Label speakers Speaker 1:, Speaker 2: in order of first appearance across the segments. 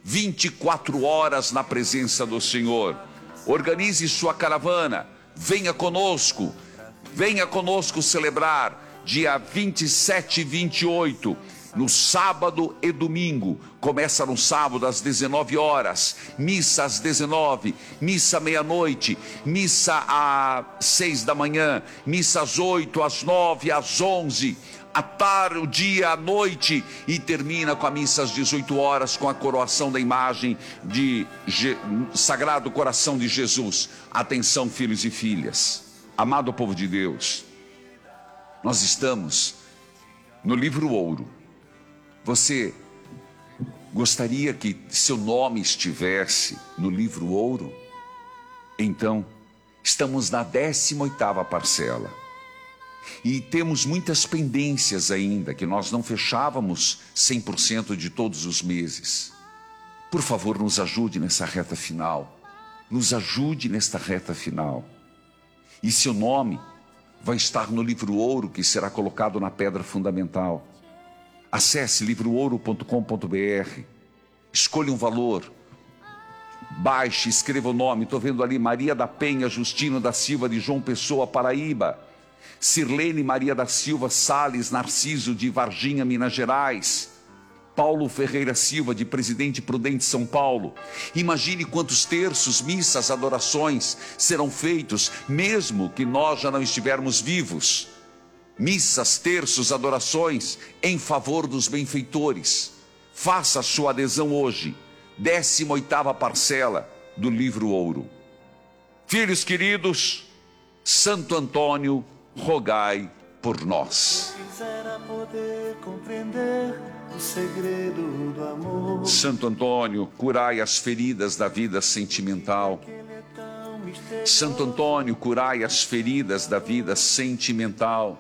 Speaker 1: 24 horas na presença do Senhor. Organize sua caravana, venha conosco celebrar dia 27 e 28, no sábado e domingo. Começa no sábado às 19 horas, missa às 19, missa à meia-noite, missa às 6 da manhã, missa às 8, às 9, às 11, à tarde, o dia, à noite, e termina com a missa às 18 horas, com a coroação da imagem de Sagrado Coração de Jesus. Atenção, filhos e filhas, amado povo de Deus, nós estamos no livro Ouro. Você gostaria que seu nome estivesse no livro Ouro? Então, estamos na 18ª parcela. E temos muitas pendências ainda, que nós não fechávamos 100% de todos os meses. Por favor, nos ajude nessa reta final. Nos ajude nesta reta final. E seu nome vai estar no livro Ouro, que será colocado na pedra fundamental. Acesse livroouro.com.br, escolha um valor, baixe, escreva o nome. Estou vendo ali Maria da Penha Justino da Silva, de João Pessoa, Paraíba. Sirlene Maria da Silva Sales Narciso, de Varginha, Minas Gerais. Paulo Ferreira Silva, de Presidente Prudente, São Paulo. Imagine quantos terços, missas, adorações serão feitos, mesmo que nós já não estivermos vivos. Missas, terços, adorações em favor dos benfeitores. Faça a sua adesão hoje. 18ª parcela do livro Ouro. Filhos queridos, Santo Antônio, rogai por nós.
Speaker 2: Quisera poder compreender o segredo do amor.
Speaker 1: Santo Antônio, curai as feridas da vida sentimental. Santo Antônio, curai as feridas da vida sentimental.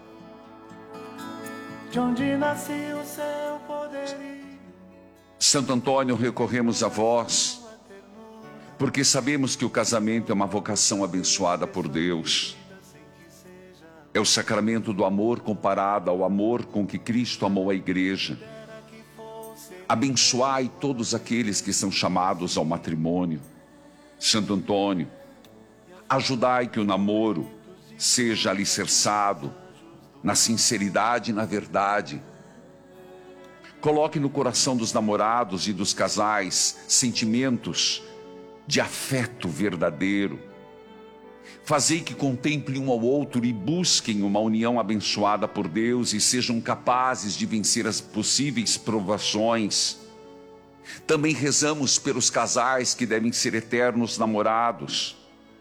Speaker 2: De onde nasceu o seu poderio.
Speaker 1: Santo Antônio, recorremos a vós, porque sabemos que o casamento é uma vocação abençoada por Deus. É o sacramento do amor comparado ao amor com que Cristo amou a igreja. Abençoai todos aqueles que são chamados ao matrimônio. Santo Antônio, ajudai que o namoro seja alicerçado na sinceridade e na verdade. Coloque no coração dos namorados e dos casais sentimentos de afeto verdadeiro. Fazei que contemplem um ao outro e busquem uma união abençoada por Deus e sejam capazes de vencer as possíveis provações. Também rezamos pelos casais que devem ser eternos namorados.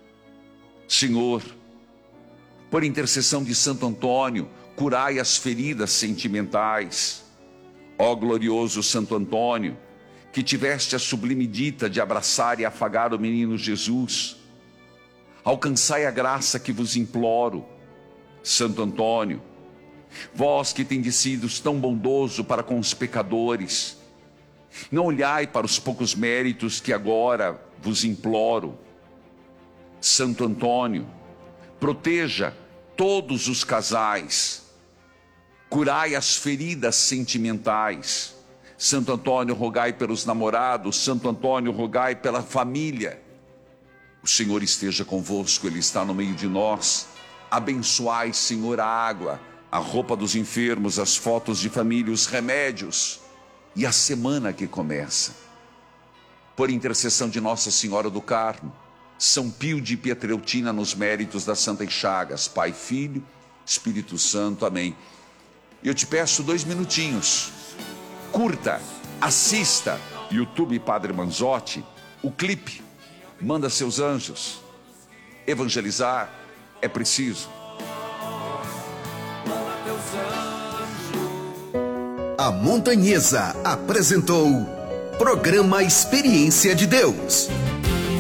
Speaker 1: Senhor, por intercessão de Santo Antônio, curai as feridas sentimentais. Ó glorioso Santo Antônio, que tiveste a sublime dita de abraçar e afagar o menino Jesus, alcançai a graça que vos imploro. Santo Antônio, vós que tendes sido tão bondoso para com os pecadores, não olhai para os poucos méritos que agora vos imploro. Santo Antônio, proteja todos os casais, curai as feridas sentimentais. Santo Antônio, rogai pelos namorados. Santo Antônio, rogai pela família. O Senhor esteja convosco, Ele está no meio de nós. Abençoai, Senhor, a água, a roupa dos enfermos, as fotos de família, os remédios e a semana que começa. Por intercessão de Nossa Senhora do Carmo, São Pio de Pietreutina, nos méritos das Santas Chagas, Pai, Filho, Espírito Santo. Amém. E eu te peço 2 minutinhos. Curta, assista, YouTube Padre Manzotti, o clipe. Manda seus anjos. Evangelizar é preciso.
Speaker 3: A Montanhesa apresentou Programa Experiência de Deus.